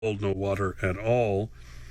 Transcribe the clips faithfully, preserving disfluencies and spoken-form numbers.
hold no water at all.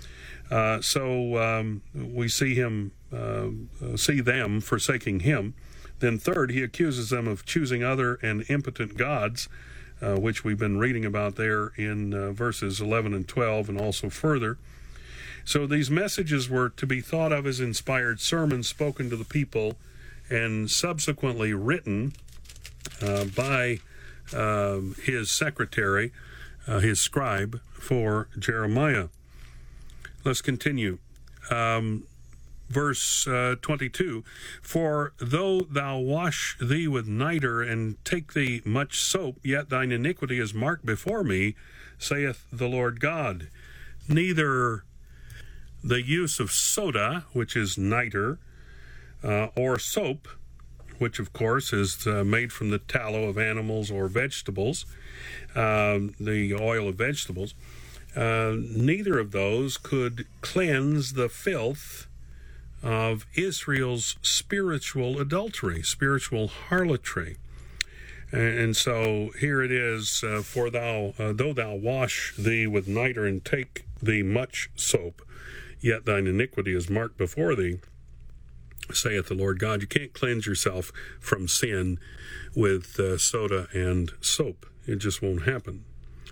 Uh, so um, we see him, uh, see them forsaking him. Then third, he accuses them of choosing other and impotent gods, uh, which we've been reading about there in uh, verses eleven and twelve and also further. So these messages were to be thought of as inspired sermons spoken to the people and subsequently written uh, by uh, his secretary, uh, his scribe, for Jeremiah. Let's continue. Um, verse uh, twenty-two, For though thou wash thee with nitre, and take thee much soap, yet thine iniquity is marked before me, saith the Lord God. Neither the use of soda, which is nitre, uh, or soap, which of course is uh, made from the tallow of animals or vegetables, um, the oil of vegetables, uh, neither of those could cleanse the filth of Israel's spiritual adultery, spiritual harlotry. And, and so here it is, uh, for thou, uh, though thou wash thee with nitre and take thee much soap, yet thine iniquity is marked before thee, saith the Lord God. You can't cleanse yourself from sin with uh, soda and soap. It just won't happen.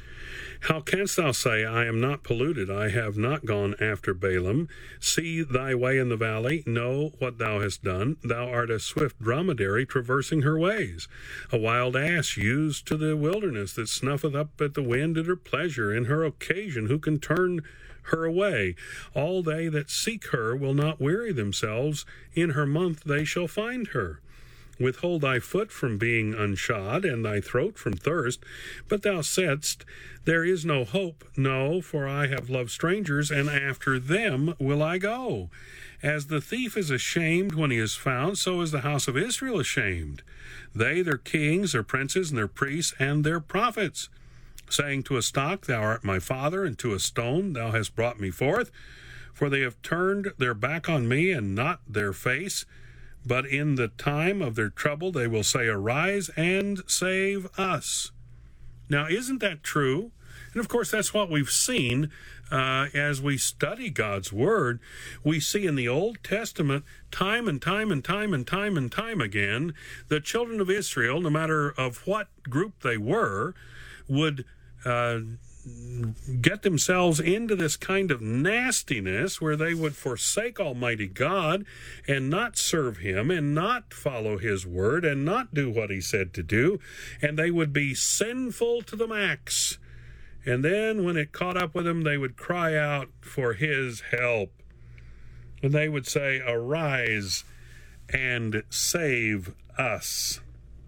How canst thou say, I am not polluted, I have not gone after Balaam? See thy way in the valley, know what thou hast done. Thou art a swift dromedary traversing her ways, a wild ass used to the wilderness, that snuffeth up at the wind at her pleasure. In her occasion who can turn her away? All they that seek her will not weary themselves. In her month they shall find her. Withhold thy foot from being unshod, and thy throat from thirst. But thou saidst, there is no hope. No, for I have loved strangers, and after them will I go. As the thief is ashamed when he is found, so is the house of Israel ashamed. They, their kings, their princes, and their priests, and their prophets, saying to a stock, thou art my father, and to a stone, thou hast brought me forth. For they have turned their back on me, and not their face. But in the time of their trouble they will say, arise and save us. Now, isn't that true? And of course, that's what we've seen uh, as we study God's Word. We see in the Old Testament, time and time and time and time and time again, the children of Israel, no matter of what group they were, would uh, get themselves into this kind of nastiness where they would forsake Almighty God and not serve Him and not follow His word and not do what He said to do, and they would be sinful to the max. And then when it caught up with them, they would cry out for His help, and they would say, arise and save us.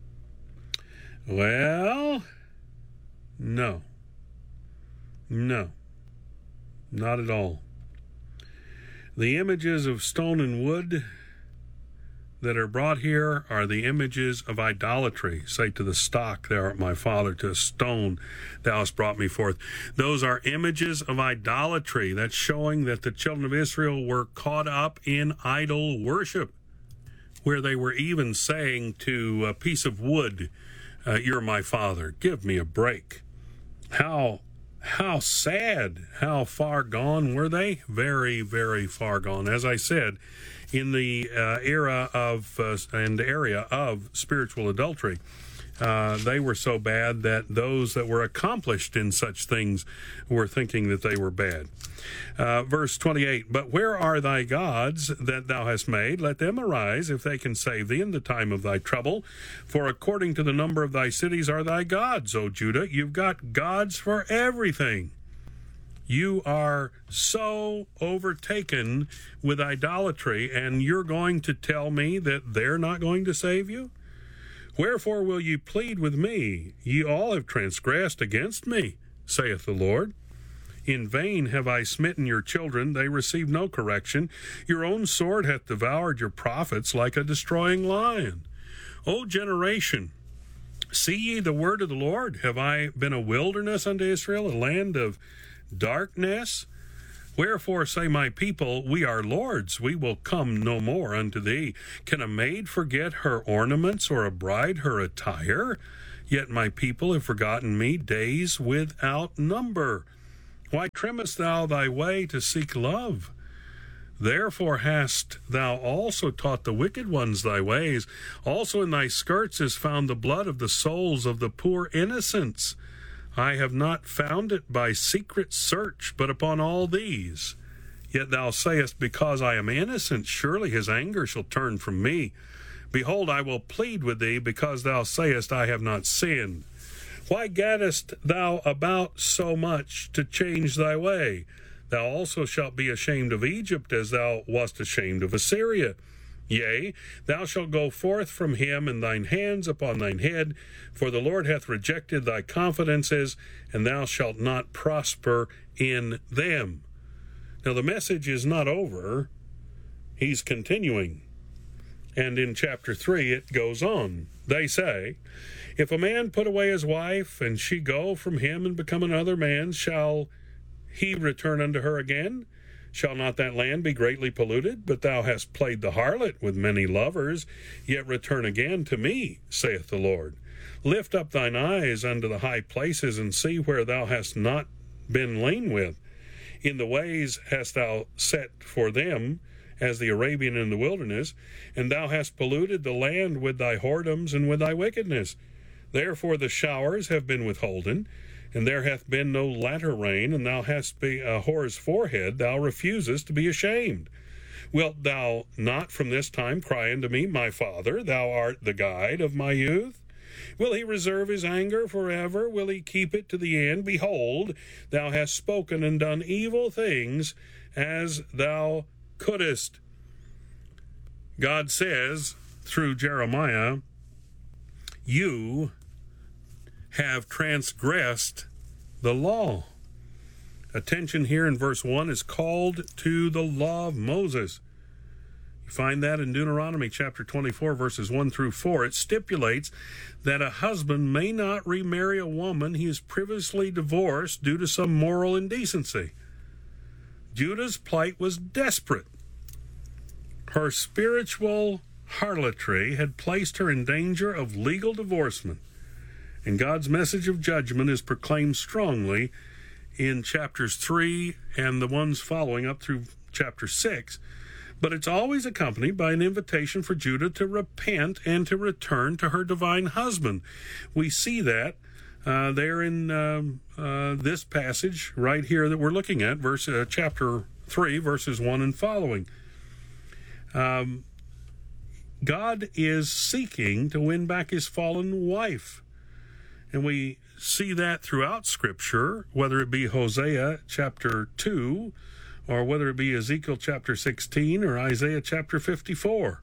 Well, no. No, not at all. The images of stone and wood that are brought here are the images of idolatry. Say to the stock, thou art my father, to a stone, thou hast brought me forth. Those are images of idolatry. That's showing that the children of Israel were caught up in idol worship, where they were even saying to a piece of wood, uh, you're my father, give me a break. How How sad, how far gone were they? Very, very far gone. As I said, in the uh, era of uh, and area of spiritual adultery, uh, they were so bad that those that were accomplished in such things were thinking that they were bad. Uh, verse twenty-eight, but where are thy gods that thou hast made? Let them arise, if they can save thee in the time of thy trouble. For according to the number of thy cities are thy gods, O Judah. You've got gods for everything. You are so overtaken with idolatry, and you're going to tell me that they're not going to save you? Wherefore will ye plead with me? Ye all have transgressed against me, saith the Lord. In vain have I smitten your children, they receive no correction. Your own sword hath devoured your prophets like a destroying lion. O generation, see ye the word of the Lord? Have I been a wilderness unto Israel, a land of darkness? Wherefore say my people, we are lords, we will come no more unto thee. Can a maid forget her ornaments, or a bride her attire? Yet my people have forgotten me days without number. Why trimmest thou thy way to seek love? Therefore hast thou also taught the wicked ones thy ways. Also in thy skirts is found the blood of the souls of the poor innocents. I have not found it by secret search, but upon all these. Yet thou sayest, because I am innocent, surely his anger shall turn from me. Behold, I will plead with thee, because thou sayest, I have not sinned. Why gaddest thou about so much to change thy way? Thou also shalt be ashamed of Egypt, as thou wast ashamed of Assyria. Yea, thou shalt go forth from him, and thine hands upon thine head, for the Lord hath rejected thy confidences, and thou shalt not prosper in them. Now the message is not over. He's continuing. And in chapter three it goes on. They say, if a man put away his wife, and she go from him and become another man's, shall he return unto her again? Shall not that land be greatly polluted? But thou hast played the harlot with many lovers, yet return again to me, saith the Lord. Lift up thine eyes unto the high places, and see where thou hast not been lain with. In the ways hast thou set for them, as the Arabian in the wilderness, and thou hast polluted the land with thy whoredoms and with thy wickedness. Therefore the showers have been withholden, and there hath been no latter rain, and thou hast be a whore's forehead, thou refusest to be ashamed. Wilt thou not from this time cry unto me, my Father, thou art the guide of my youth? Will he reserve his anger forever? Will he keep it to the end? Behold, thou hast spoken and done evil things, as thou couldest. God says through Jeremiah, you have transgressed the law. Attention here in verse one is called to the law of Moses. You find that in Deuteronomy chapter twenty-four, verses one through four. It stipulates that a husband may not remarry a woman he is previously divorced due to some moral indecency. Judah's plight was desperate. Her spiritual harlotry had placed her in danger of legal divorcement, and God's message of judgment is proclaimed strongly in chapters three and the ones following up through chapter six, but it's always accompanied by an invitation for Judah to repent and to return to her divine husband. We see that Uh, there in um, uh, this passage right here that we're looking at, verse uh, chapter three, verses one and following. Um, God is seeking to win back his fallen wife. And we see that throughout Scripture, whether it be Hosea chapter two, or whether it be Ezekiel chapter sixteen, or Isaiah chapter fifty-four.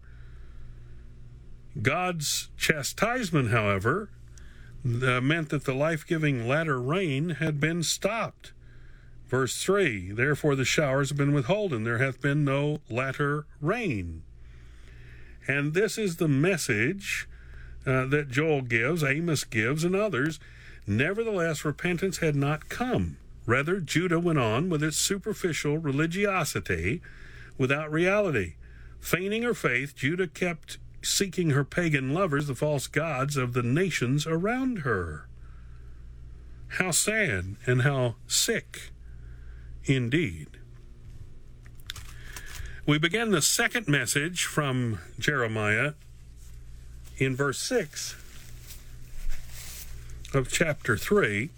God's chastisement, however, Uh, meant that the life-giving latter rain had been stopped. Verse three, therefore the showers have been withholden, there hath been no latter rain. And this is the message uh, that Joel gives, Amos gives, and others. Nevertheless, repentance had not come. Rather, Judah went on with its superficial religiosity without reality. Feigning her faith, Judah kept seeking her pagan lovers, the false gods of the nations around her. How sad and how sick indeed. We begin the second message from Jeremiah in verse six of chapter three,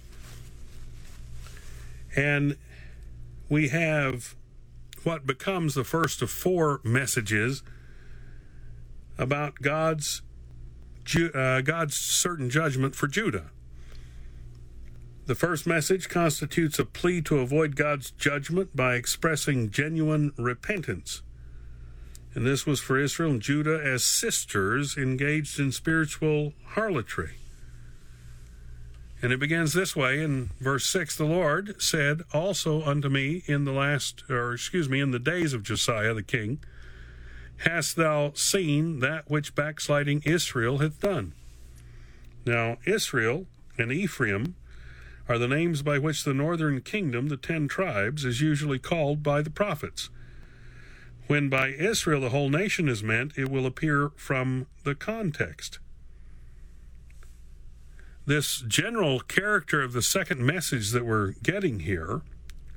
and we have what becomes the first of four messages about God's uh, God's certain judgment for Judah. The first message constitutes a plea to avoid God's judgment by expressing genuine repentance. And this was for Israel and Judah as sisters engaged in spiritual harlotry. And it begins this way in verse six, the Lord said also unto me in the last, or excuse me, in the days of Josiah the king, hast thou seen that which backsliding Israel hath done? Now, Israel and Ephraim are the names by which the northern kingdom, the ten tribes, is usually called by the prophets. When by Israel the whole nation is meant, it will appear from the context. This general character of the second message that we're getting here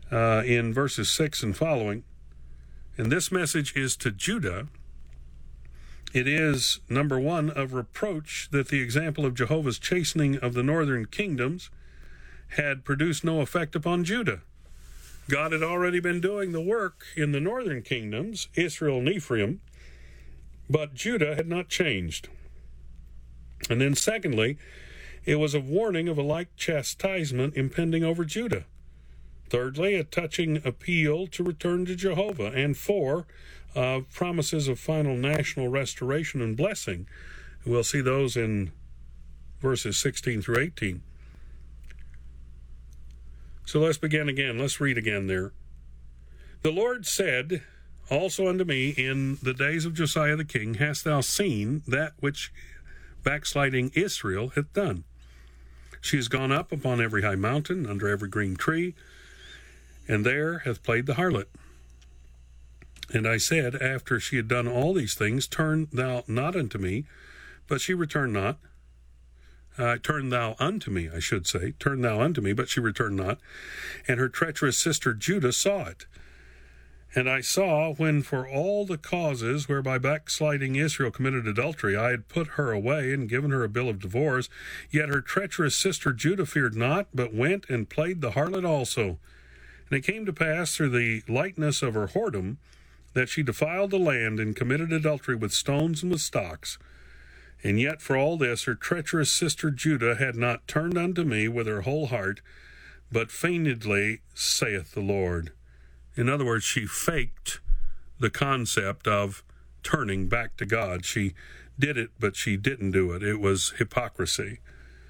uh, in verses six and following. And this message is to Judah. It is, number one, of reproach that the example of Jehovah's chastening of the northern kingdoms had produced no effect upon Judah. God had already been doing the work in the northern kingdoms, Israel and Ephraim, but Judah had not changed. And then secondly, it was a warning of a like chastisement impending over Judah. Thirdly, a touching appeal to return to Jehovah. And four, uh, promises of final national restoration and blessing. We'll see those in verses sixteen through eighteen. So let's begin again. Let's read again there. The Lord said also unto me in the days of Josiah the king, hast thou seen that which backsliding Israel hath done? She is gone up upon every high mountain, under every green tree, and there hath played the harlot. And I said, after she had done all these things, turn thou not unto me, but she returned not. Uh, turn thou unto me, I should say. Turn thou unto me, but she returned not. And her treacherous sister Judah saw it. And I saw, when for all the causes whereby backsliding Israel committed adultery, I had put her away and given her a bill of divorce, yet her treacherous sister Judah feared not, but went and played the harlot also. And it came to pass through the lightness of her whoredom, that she defiled the land and committed adultery with stones and with stocks. And yet for all this her treacherous sister Judah had not turned unto me with her whole heart, but feignedly, saith the Lord. In other words, she faked the concept of turning back to God. She did it, but she didn't do it. It was hypocrisy.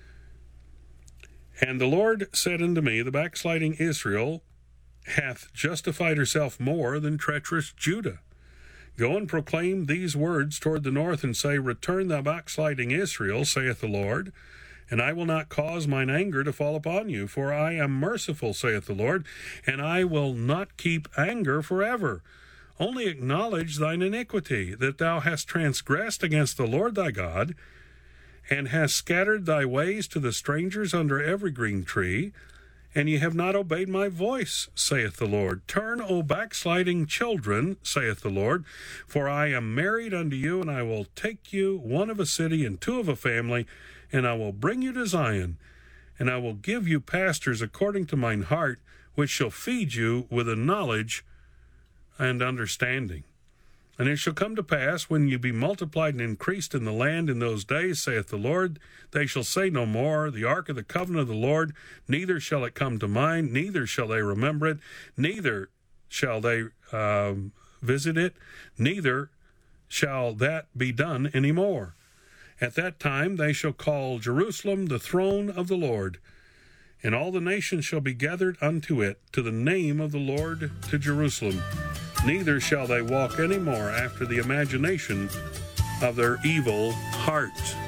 And the Lord said unto me, the backsliding Israel hath justified herself more than treacherous Judah. Go and proclaim these words toward the north, and say, return thou backsliding Israel, saith the Lord, and I will not cause mine anger to fall upon you, for I am merciful, saith the Lord, and I will not keep anger forever. Only acknowledge thine iniquity, that thou hast transgressed against the Lord thy God, and hast scattered thy ways to the strangers under every green tree, and ye have not obeyed my voice, saith the Lord. Turn, O backsliding children, saith the Lord, for I am married unto you, and I will take you, one of a city and two of a family, and I will bring you to Zion, and I will give you pastors according to mine heart, which shall feed you with a knowledge and understanding. And it shall come to pass, when you be multiplied and increased in the land in those days, saith the Lord, they shall say no more, the ark of the covenant of the Lord, neither shall it come to mind, neither shall they remember it, neither shall they um, visit it, neither shall that be done any more. At that time they shall call Jerusalem the throne of the Lord, and all the nations shall be gathered unto it, to the name of the Lord, to Jerusalem. Neither shall they walk any more after the imagination of their evil heart.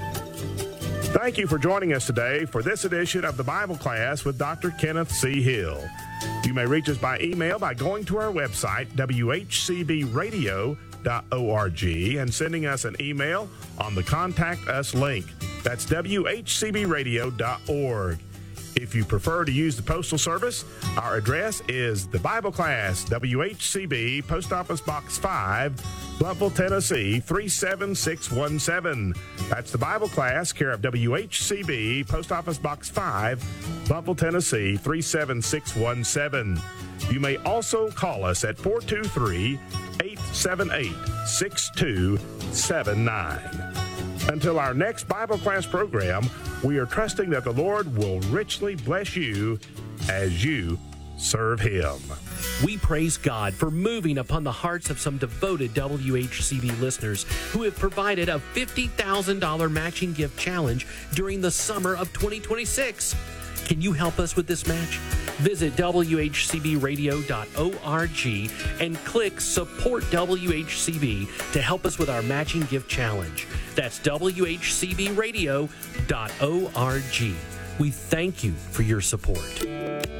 Thank you for joining us today for this edition of the Bible Class with Doctor Kenneth C. Hill. You may reach us by email by going to our website, w h c b radio dot org, and sending us an email on the Contact Us link. That's w h c b radio dot org. If you prefer to use the Postal Service, our address is the Bible Class, W H C B, Post Office Box five, Bluffville, Tennessee, three seven six one seven. That's the Bible Class, care of W H C B, Post Office Box five, Bluffville, Tennessee, three seven six one seven. You may also call us at four two three, eight seven eight, six two seven nine. Until our next Bible Class program, we are trusting that the Lord will richly bless you as you serve Him. We praise God for moving upon the hearts of some devoted W H C B listeners who have provided a fifty thousand dollars matching gift challenge during the summer of twenty twenty-six. Can you help us with this match? Visit w h c b radio dot org and click Support W H C B to help us with our matching gift challenge. That's w h c b radio dot org. We thank you for your support.